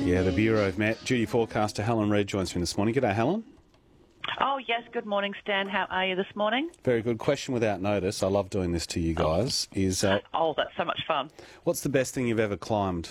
Yeah, the Bureau have met. Duty forecaster Helen Reid joins me this morning. G'day, Helen. Oh, yes. Good morning, Stan. How are you this morning? Very good. Question without notice. I love doing this to you guys. Is Oh, that's so much fun. what's the best thing you've ever climbed?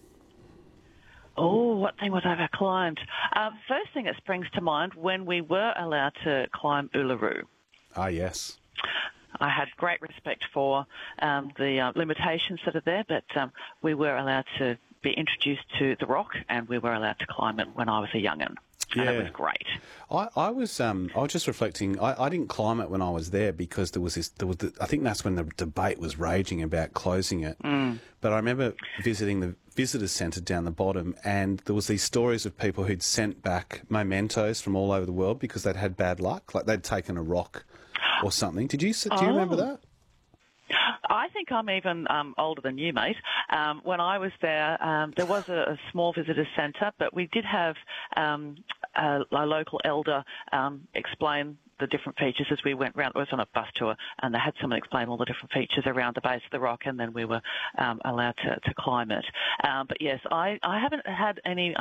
Oh, what thing was I ever climbed? First thing that springs to mind, when we were allowed to climb Uluru. Ah, yes. I had great respect for the limitations that are there, but we were allowed to be introduced to the rock, and we were allowed to climb it when I was a young'un. And it was great. I was just reflecting. I didn't climb it when I was there because I think that's when the debate was raging about closing it. But I remember visiting the visitors centre down the bottom, and there was these stories of people who'd sent back mementos from all over the world because they'd had bad luck, like they'd taken a rock or something. Do you remember that? I think I'm even older than you, mate. When I was there was a small visitor centre, but we did have a local elder explain the different features as we went round. It was on a bus tour, and they had someone explain all the different features around the base of the rock, and then we were allowed to climb it. But yes, I haven't had any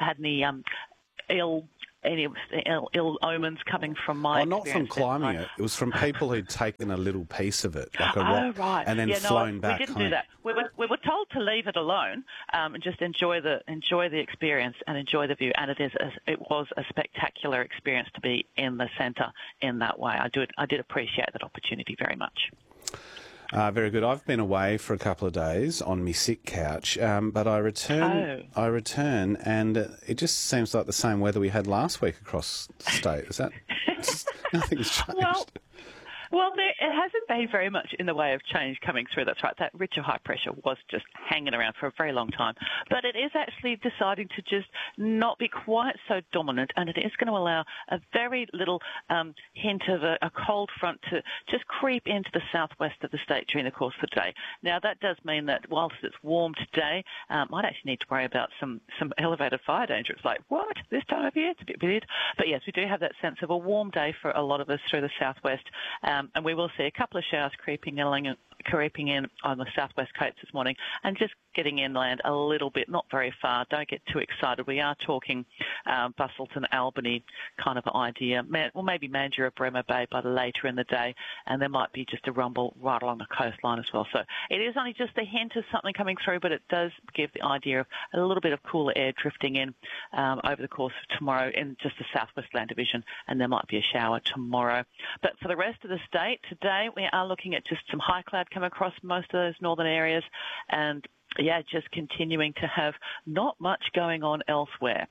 ill omens coming from my not from climbing it. It was from people who'd taken a little piece of it, like a rock, right. and then flown back. We didn't home. do that. We were told to leave it alone and just enjoy the experience and enjoy the view. And it was a spectacular experience to be in the centre in that way. I did appreciate that opportunity very much. Very good. I've been away for a couple of days on my sick couch, but I return, and it just seems like the same weather we had last week across the state. Is that nothing's changed? Well, it hasn't been very much in the way of change coming through. That's right. That ridge of high pressure was just hanging around for a very long time. But it is actually deciding to just not be quite so dominant, and it is going to allow a very little hint of a cold front to just creep into the southwest of the state during the course of the day. Now, that does mean that whilst it's warm today, might actually need to worry about some elevated fire danger. It's like, what? This time of year? It's a bit weird. But yes, we do have that sense of a warm day for a lot of us through the southwest. And we will see a couple of showers creeping in on the southwest coast this morning and just getting inland a little bit, not very far. Don't get too excited. We are talking Busselton, Albany kind of idea, or maybe Mandurah, Bremer Bay by later in the day, and there might be just a rumble right along the coastline as well. So it is only just a hint of something coming through, but it does give the idea of a little bit of cooler air drifting in over the course of tomorrow in just the southwest land division, and there might be a shower tomorrow. But for the rest of the state, today we are looking at just some high cloud come across most of those northern areas, and just continuing to have not much going on elsewhere.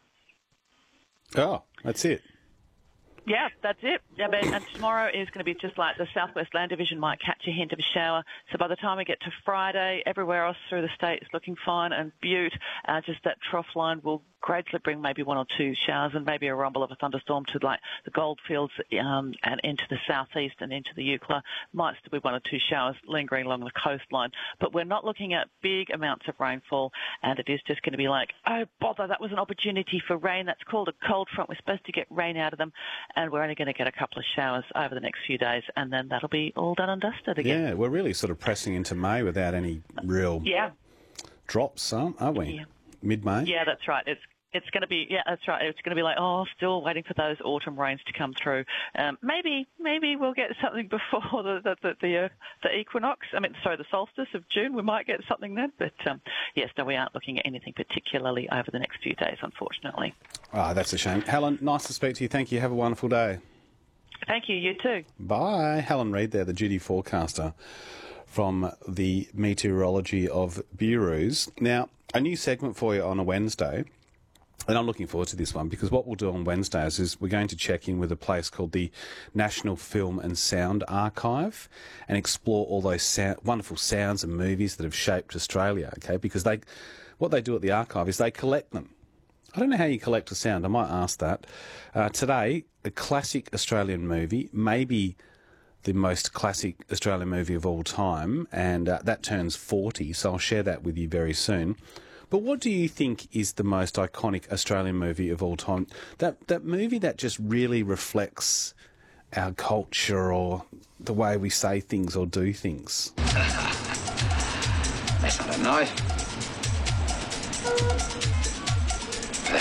Oh, that's it. Yeah, that's it. And tomorrow is going to be just like the southwest land division might catch a hint of a shower. So by the time we get to Friday, everywhere else through the state is looking fine, and Butte, just that trough line will gradually bring maybe one or two showers and maybe a rumble of a thunderstorm to like the Goldfields and into the southeast and into the Eucla. Might still be one or two showers lingering along the coastline, but we're not looking at big amounts of rainfall, and it is just going to be like, oh bother, that was an opportunity for rain. That's called a cold front. We're supposed to get rain out of them, and we're only going to get a couple of showers over the next few days, and then that'll be all done and dusted again. Yeah, we're really sort of pressing into May without any real drops, aren't we? Yeah. Mid-May? Yeah, that's right. It's going to be, that's right. It's going to be like, still waiting for those autumn rains to come through. Maybe we'll get something before the equinox. The solstice of June. We might get something then. But yes, no, we aren't looking at anything particularly over the next few days, unfortunately. That's a shame. Helen, nice to speak to you. Thank you. Have a wonderful day. Thank you. You too. Bye. Helen Reid there, the duty forecaster from the Meteorology of Bureaus. Now, a new segment for you on a Wednesday. And I'm looking forward to this one because what we'll do on Wednesdays is we're going to check in with a place called the National Film and Sound Archive and explore all those wonderful sounds and movies that have shaped Australia, okay? Because what they do at the archive is they collect them. I don't know how you collect a sound. I might ask that. Today, a classic Australian movie, maybe the most classic Australian movie of all time, and that turns 40, so I'll share that with you very soon. But what do you think is the most iconic Australian movie of all time? That movie that just really reflects our culture or the way we say things or do things. That's not a knife.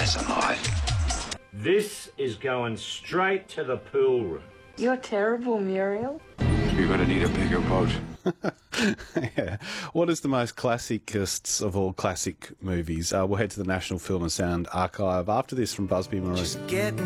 That's a lie. This is going straight to the pool room. You're terrible, Muriel. You're going to need a bigger boat. Yeah. What is the most classicest of all classic movies? We'll head to the National Film and Sound Archive after this from Busby Morris.